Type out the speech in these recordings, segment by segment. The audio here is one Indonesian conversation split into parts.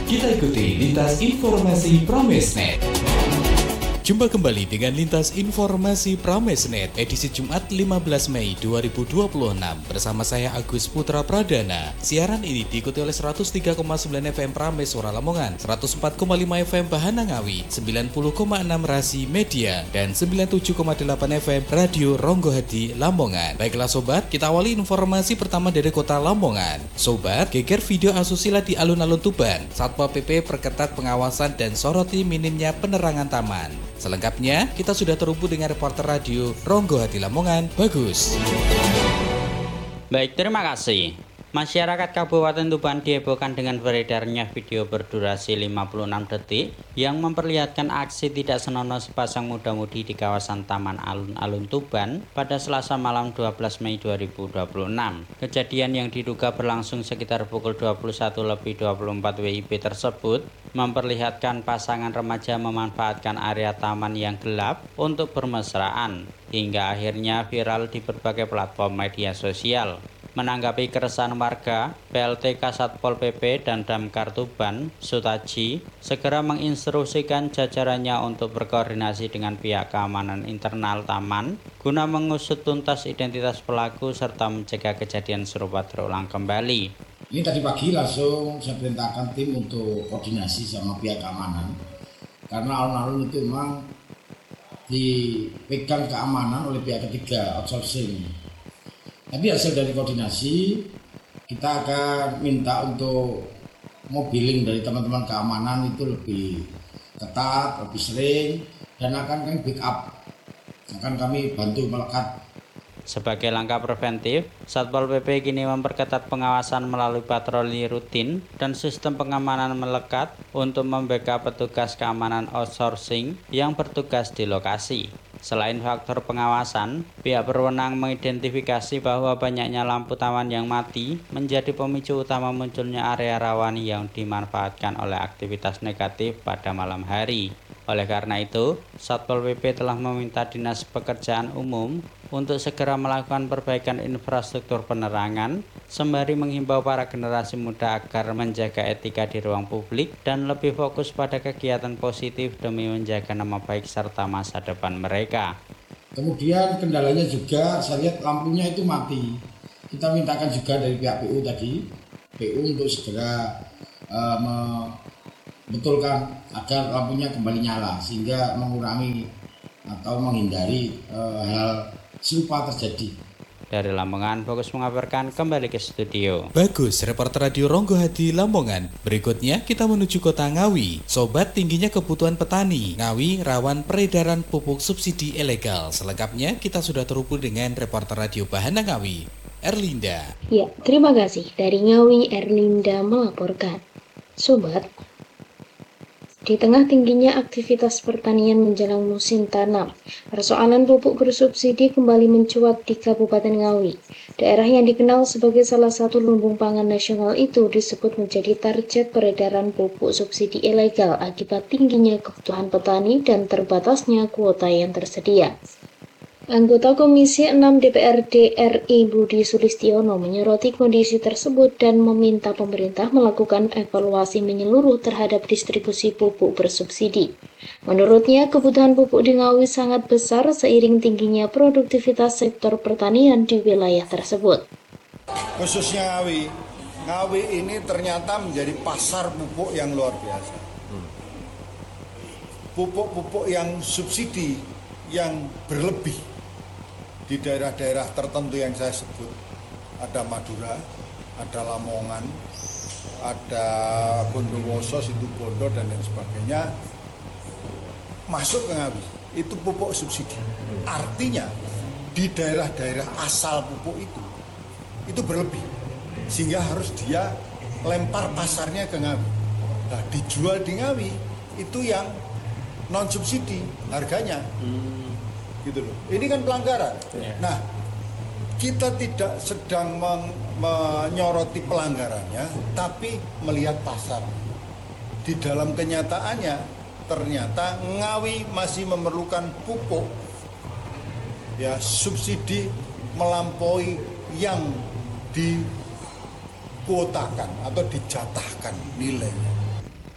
Kita ikuti lintas informasi Pramesnet. Jumpa kembali dengan Lintas Informasi Pramesnet edisi Jumat 15 Mei 2026 bersama saya Agus Putra Pradana. Siaran ini diikuti oleh 103,9 FM Prames Suara Lamongan, 104,5 FM Bahana Ngawi, 90,6 Rasi Media, dan 97,8 FM Radio Ronggohadi Lamongan. Baiklah sobat, kita awali informasi pertama dari kota Lamongan. Sobat, geger video asusila di alun-alun Tuban. Satpol PP perketat pengawasan dan soroti minimnya penerangan taman. Selengkapnya, kita sudah terhubung dengan reporter radio Ronggohadi Lamongan, Bagus. Baik, terima kasih. Masyarakat Kabupaten Tuban dihebohkan dengan beredarnya video berdurasi 56 detik yang memperlihatkan aksi tidak senonoh sepasang muda-mudi di kawasan Taman Alun-Alun Tuban pada Selasa malam 12 Mei 2026. Kejadian yang diduga berlangsung sekitar pukul 21.24 WIB tersebut memperlihatkan pasangan remaja memanfaatkan area taman yang gelap untuk bermesraan hingga akhirnya viral di berbagai platform media sosial. Menanggapi keresahan warga, PLT Kasatpol PP dan Damkar Tuban, Sutaji, segera menginstruksikan jajarannya untuk berkoordinasi dengan pihak keamanan internal taman guna mengusut tuntas identitas pelaku serta mencegah kejadian serupa terulang kembali. Ini tadi pagi langsung saya perintahkan tim untuk koordinasi sama pihak keamanan karena alun-alun itu memang dipegang keamanan oleh pihak ketiga outsourcing. Tapi hasil dari koordinasi kita akan minta untuk mobiling dari teman-teman keamanan itu lebih ketat, lebih sering, dan akan kami backup, akan kami bantu melekat. Sebagai langkah preventif, Satpol PP kini memperketat pengawasan melalui patroli rutin dan sistem pengamanan melekat untuk membackup petugas keamanan outsourcing yang bertugas di lokasi. Selain faktor pengawasan, pihak berwenang mengidentifikasi bahwa banyaknya lampu taman yang mati menjadi pemicu utama munculnya area rawan yang dimanfaatkan oleh aktivitas negatif pada malam hari. Oleh karena itu, Satpol PP telah meminta Dinas Pekerjaan Umum untuk segera melakukan perbaikan infrastruktur penerangan, sembari menghimbau para generasi muda agar menjaga etika di ruang publik dan lebih fokus pada kegiatan positif demi menjaga nama baik serta masa depan mereka. Kemudian kendalanya juga, saya lihat lampunya itu mati. Kita mintakan juga dari pihak PU tadi, PU untuk segera membetulkan agar lampunya kembali nyala sehingga mengurangi atau menghindari hal serupa terjadi. Dari Lamongan, Bagus mengabarkan kembali ke studio. Bagus, reporter radio Ronggohadi Lamongan. Berikutnya kita menuju kota Ngawi. Sobat, tingginya kebutuhan petani. Ngawi rawan peredaran pupuk subsidi ilegal. Selengkapnya kita sudah terhubung dengan reporter radio Bahana Ngawi, Erlinda. Ya, terima kasih. Dari Ngawi, Erlinda melaporkan. Sobat, di tengah tingginya aktivitas pertanian menjelang musim tanam, persoalan pupuk bersubsidi kembali mencuat di Kabupaten Ngawi. Daerah yang dikenal sebagai salah satu lumbung pangan nasional itu disebut menjadi target peredaran pupuk subsidi ilegal akibat tingginya kebutuhan petani dan terbatasnya kuota yang tersedia. Anggota Komisi 6 DPRD RI Budi Sulistiono menyoroti kondisi tersebut dan meminta pemerintah melakukan evaluasi menyeluruh terhadap distribusi pupuk bersubsidi. Menurutnya, kebutuhan pupuk di Ngawi sangat besar seiring tingginya produktivitas sektor pertanian di wilayah tersebut. Khususnya Ngawi ini ternyata menjadi pasar pupuk yang luar biasa. Pupuk-pupuk yang subsidi yang berlebih di daerah-daerah tertentu yang saya sebut, ada Madura, ada Lamongan, ada Bondowoso, Situbondo dan lain sebagainya, masuk ke Ngawi. Itu pupuk subsidi. Artinya di daerah-daerah asal pupuk itu berlebih, sehingga harus dia lempar pasarnya ke Ngawi. Nah, dijual di Ngawi itu yang non subsidi harganya. Gitu loh. Ini kan pelanggaran. Nah, kita tidak sedang menyoroti pelanggarannya, tapi melihat pasar. Di dalam kenyataannya, ternyata Ngawi masih memerlukan pupuk ya subsidi melampaui yang dikuotakan atau dijatahkan nilainya.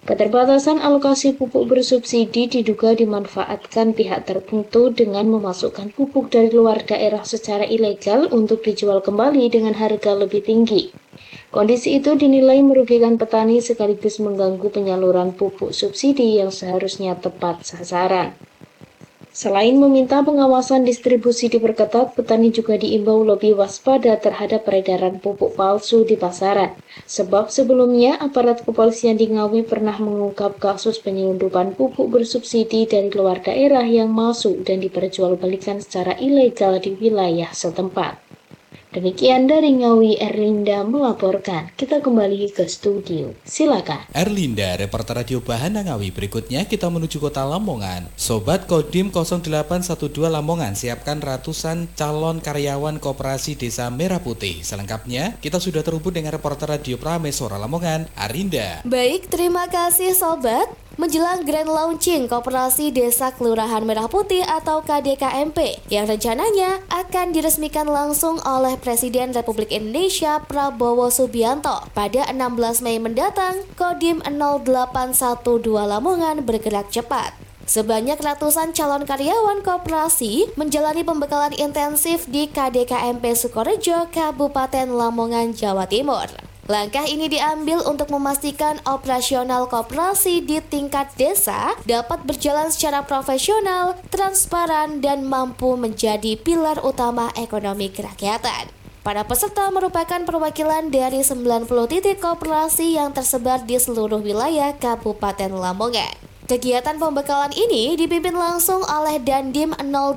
Keterbatasan alokasi pupuk bersubsidi diduga dimanfaatkan pihak tertentu dengan memasukkan pupuk dari luar daerah secara ilegal untuk dijual kembali dengan harga lebih tinggi. Kondisi itu dinilai merugikan petani sekaligus mengganggu penyaluran pupuk subsidi yang seharusnya tepat sasaran. Selain meminta pengawasan distribusi diperketat, petani juga diimbau lebih waspada terhadap peredaran pupuk palsu di pasaran. Sebab sebelumnya aparat kepolisian di Ngawi pernah mengungkap kasus penyelundupan pupuk bersubsidi dari luar daerah yang masuk dan diperjualbelikan secara ilegal di wilayah setempat. Demikian dari Ngawi, Erlinda melaporkan. Kita kembali ke studio. Silakan. Erlinda, reporter Radio Bahana Ngawi. Berikutnya kita menuju kota Lamongan. Sobat Kodim 0812 Lamongan siapkan ratusan calon karyawan Koperasi Desa Merah Putih. Selengkapnya kita sudah terhubung dengan reporter Radio Prameswara Lamongan, Arinda. Baik, terima kasih Sobat. Menjelang grand launching Koperasi Desa Kelurahan Merah Putih atau KDKMP yang rencananya akan diresmikan langsung oleh Presiden Republik Indonesia Prabowo Subianto pada 16 Mei mendatang, Kodim 0812 Lamongan bergerak cepat. Sebanyak ratusan calon karyawan koperasi menjalani pembekalan intensif di KDKMP Sukorejo, Kabupaten Lamongan, Jawa Timur. Langkah ini diambil untuk memastikan operasional koperasi di tingkat desa dapat berjalan secara profesional, transparan, dan mampu menjadi pilar utama ekonomi kerakyatan. Para peserta merupakan perwakilan dari 90 titik koperasi yang tersebar di seluruh wilayah Kabupaten Lamongan. Kegiatan pembekalan ini dipimpin langsung oleh Dandim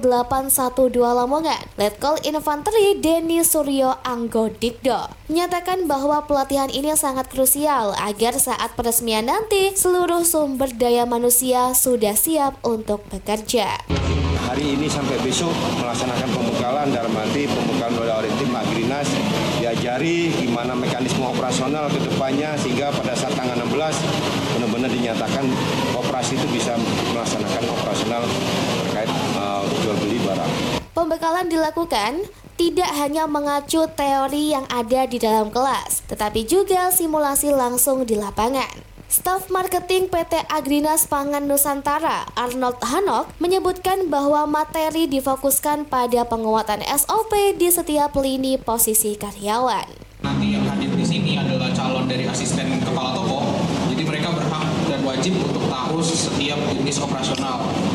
0812 Lamongan, Letkol Infanteri Denny Suryo Anggodikdo. Menyatakan bahwa pelatihan ini sangat krusial agar saat peresmian nanti seluruh sumber daya manusia sudah siap untuk bekerja. Hari ini sampai besok melaksanakan pembekalan, dalam arti pembekalan oleh tim Agrinas, diajari gimana mekanisme operasional ke depannya sehingga pada saat tanggal 16 benar-benar dinyatakan koperasi itu bisa melaksanakan operasional terkait jual beli barang. Pembekalan dilakukan tidak hanya mengacu teori yang ada di dalam kelas, tetapi juga simulasi langsung di lapangan. Staf Marketing PT Agrinas Pangan Nusantara, Arnold Hanok, menyebutkan bahwa materi difokuskan pada penguatan SOP di setiap lini posisi karyawan. Nanti yang hadir di sini adalah calon dari asisten kepala toko, jadi mereka berhak dan wajib untuk tahu setiap jenis operasional.